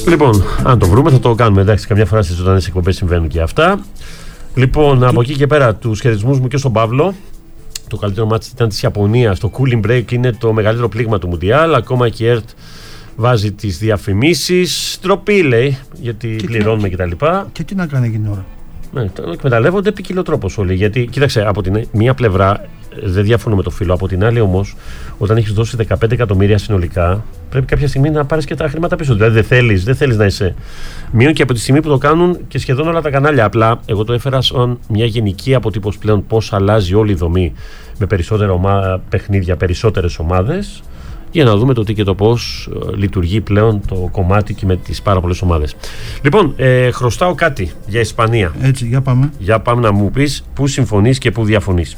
Λοιπόν, αν το βρούμε θα το κάνουμε. Εντάξει, καμιά φορά στις ζωντανές εκπομπές συμβαίνουν και αυτά. Λοιπόν, από εκεί και πέρα, τους χαιρετισμούς μου και στον Παύλο. Το καλύτερο μάτι ήταν της Ιαπωνίας. Το cooling break είναι το μεγαλύτερο πλήγμα του Μουντιάλ. Ακόμα και η ΕΡΤ βάζει τις διαφημίσεις. Τροπή λέει, γιατί πληρώνουμε κτλ. Και τι να κάνει εκείνη την ώρα. Ναι, το εκμεταλλεύονται ποικιλοτρόπως όλοι. Γιατί, κοίταξε, από την μία πλευρά δεν διαφωνώ με το φίλο. Από την άλλη, όμως, όταν έχεις δώσει 15 εκατομμύρια συνολικά, πρέπει κάποια στιγμή να πάρεις και τα χρήματα πίσω. Δηλαδή, δεν θέλεις να είσαι μείον και από τη στιγμή που το κάνουν και σχεδόν όλα τα κανάλια. Απλά, εγώ το έφερα σαν μια γενική αποτύπωση πλέον πώς αλλάζει όλη η δομή με περισσότερα παιχνίδια, περισσότερες ομάδες. Για να δούμε το τι και το πώς λειτουργεί πλέον το κομμάτι και με τις πάρα πολλές ομάδες. Λοιπόν, χρωστάω κάτι για Ισπανία. Έτσι, για πάμε. Για πάμε να μου πεις πού συμφωνείς και πού διαφωνείς.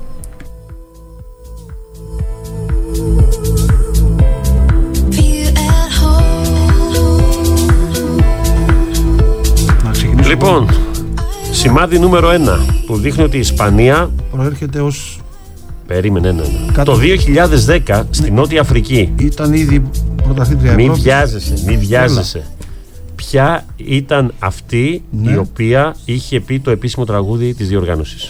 Λοιπόν, σημάδι νούμερο 1 που δείχνει ότι η Ισπανία προέρχεται ως... Περίμενε, το 2010 στη Νότια Αφρική. Ήταν ήδη πρωταθλήτρια Ευρώπης. Μην βιάζεσαι. Ποια ήταν αυτή η οποία είχε πει το επίσημο τραγούδι της διοργάνωσης?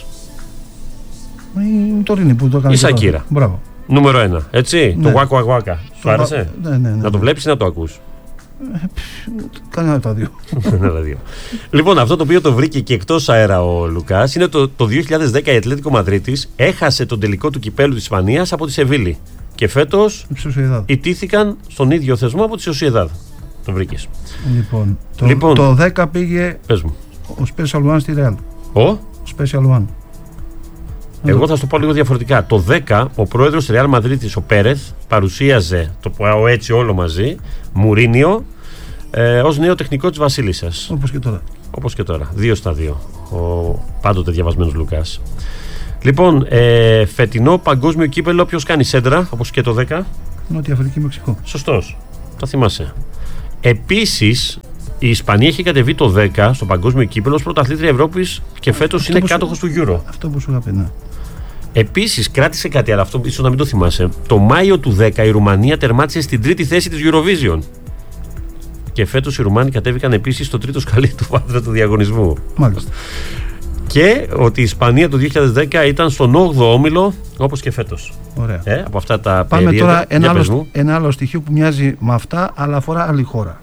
Η τωρινή που το έκανε. Η Σακύρα. Μπράβο. Νούμερο 1. Έτσι. Το Waka Waka Waka. Σου άρεσε? Ναι. Να το βλέπεις ή να το ακούς? Κανένα από τα δύο. Λοιπόν, αυτό το οποίο το βρήκε και εκτός αέρα ο Λουκάς είναι το 2010 η Ατλέτικο Μαδρίτης έχασε τον τελικό του κυπέλου της Ισπανίας από τη Σεβίλη. Και φέτος ιτήθηκαν στον ίδιο θεσμό από τη Σοσιεδάδ. Το βρήκες. Λοιπόν, το 10 πήγε ο Special One στη Real. Ο Special One. Εγώ θα σου το πω λίγο διαφορετικά. Το 10 ο πρόεδρος της Real Μαδρίτης, ο Πέρεθ, παρουσίαζε, το πω έτσι όλο μαζί, Μουρίνιο, ως νέο τεχνικό της Βασίλισσας. Όπως και τώρα. 2-2. Ο πάντοτε διαβασμένος Λουκάς. Λοιπόν, φετινό παγκόσμιο κύπελο, ποιος κάνει σέντρα, όπως και το 10? Νότια Αφρική, Μεξικό. Σωστός. Τα θυμάσαι. Επίσης, η Ισπανία έχει κατεβεί το 10 στο παγκόσμιο κύπελο ως πρωταθλήτρια Ευρώπης και φέτος είναι κάτοχος του Euro. Αυτό που σου είχα πει, ναι. Επίσης, κράτησε κάτι, αλλά αυτό ίσως να μην το θυμάσαι. Το Μάιο του 10 η Ρουμανία τερμάτισε στην τρίτη θέση της Eurovision. Και φέτος οι Ρουμάνοι κατέβηκαν επίσης στο τρίτο σκαλί του βάθρου του διαγωνισμού. Μάλιστα. Και ότι η Ισπανία το 2010 ήταν στον 8ο όμιλο, όπως και φέτος. Ωραία. Από αυτά τα πάμε τώρα ένα άλλο στοιχείο που μοιάζει με αυτά, αλλά αφορά άλλη χώρα.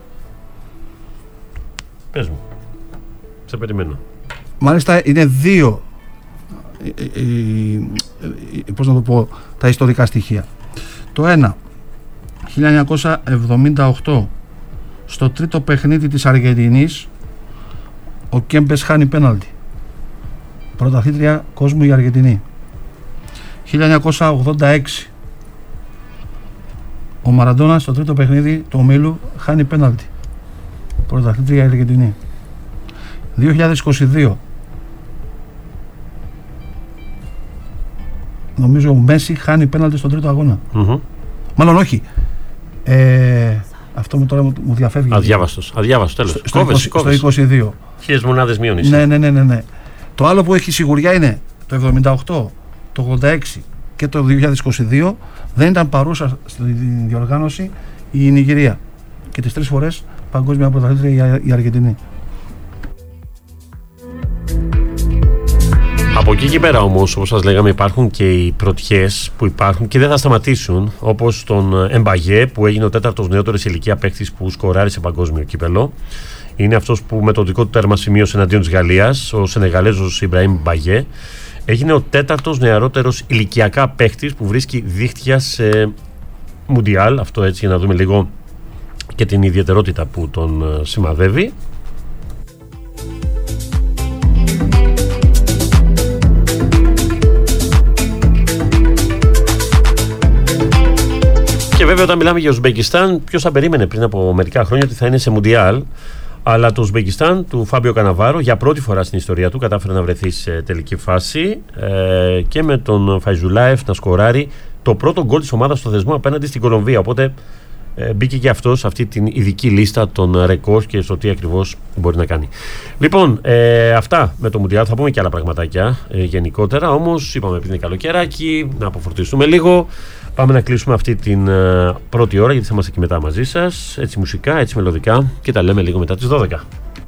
Πες μου. Σε περιμένω. Μάλιστα είναι δύο πώς να το πω, τα ιστορικά στοιχεία. Το ένα, 1978, στο τρίτο παιχνίδι της Αργεντινής, ο Κέμπες χάνει πέναλτι. Πρωταθλήτρια κόσμου η Αργεντινή. 1986, ο Μαραντόνα στο τρίτο παιχνίδι του ομίλου χάνει πέναλτι. Πρωταθλήτρια η Αργεντινή. 2022, νομίζω ο Μέση χάνει πέναλτι στον τρίτο αγώνα. Μάλλον όχι. Αυτό μου τώρα μου διαφεύγει. Αδιάβαστος, τέλος. Στο 22. 1000 μονάδες μείον είσαι. Ναι. Το άλλο που έχει σιγουριά είναι το 78, το 86 και το 2022 δεν ήταν παρούσα στη διοργάνωση η Νιγηρία. Και τις 3 φορές παγκόσμια πρωταθλήτρια η Αργεντινή. Από εκεί και πέρα όμως, όπως σας λέγαμε, υπάρχουν και οι πρωτιές που υπάρχουν και δεν θα σταματήσουν, όπως τον Εμπαγέ που έγινε ο 4ος νεότερος ηλικία παίκτης που σκοράρει σε παγκόσμιο κύπελο. Είναι αυτός που με το δικό του τέρμα σημείωσε εναντίον της Γαλλίας, ο Σενεγαλέζος Ιμπραήμ Μπαγέ. Έγινε ο 4ος νεαρότερος ηλικιακά παίκτης που βρίσκει δίχτυα σε Μουντιάλ. Αυτό έτσι για να δούμε λίγο και την ιδιαιτερότητα που τον σημαδεύει. Και βέβαια όταν μιλάμε για Ουσμπεκιστάν, ποιος θα περίμενε πριν από μερικά χρόνια ότι θα είναι σε Μουντιάλ? Αλλά το Ουσμπεκιστάν του Φάμπιο Καναβάρο για πρώτη φορά στην ιστορία του κατάφερε να βρεθεί σε τελική φάση και με τον Φαϊζουλάεφ να σκοράρει το πρώτο γκολ της ομάδας στο θεσμό απέναντι στην Κολομβία. Οπότε μπήκε και αυτό σε αυτή την ειδική λίστα των ρεκόρ και στο τι ακριβώς μπορεί να κάνει. Λοιπόν, αυτά με το Μουντιάλ. Θα πούμε και άλλα πραγματάκια γενικότερα. Όμως, είπαμε επειδή είναι καλοκαιράκι, να αποφορτιστούμε λίγο. Πάμε να κλείσουμε αυτή την πρώτη ώρα, γιατί θα είμαστε και μετά μαζί σας. Έτσι μουσικά, έτσι μελωδικά, και τα λέμε λίγο μετά τις 12.